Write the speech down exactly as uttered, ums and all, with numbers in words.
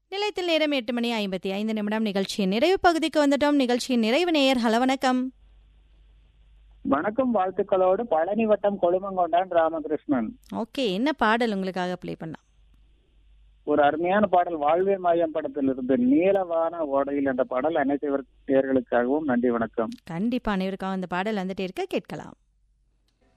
நிலையத்தில் நேரம் எட்டு மணி ஐம்பத்தி ஐந்து நிமிடம். நிகழ்ச்சியின் நிறைவு பகுதிக்கு வந்துட்டோம். நிகழ்ச்சியின் நிறைவு நேயர். ஹலோ, வணக்கம். வணக்கம், வாழ்த்துக்களோடு பழனி வட்டம் கொழுமங்கொண்டான் ராமகிருஷ்ணன். ஓகே, என்ன பாடல் உங்களுக்காக ப்ளே பண்ணலாம்? ஒரு அருமையான பாடல், வாழ்வே மாயம் படத்திலிருந்து நீலவான ஓடையில் என்ற பாடல் அனைத்து நேயர்களுக்காகவும். நன்றி, வணக்கம். கண்டிப்பா அனைவருக்காக இந்த பாடல் வந்துட்டே இருக்க கேட்கலாம்.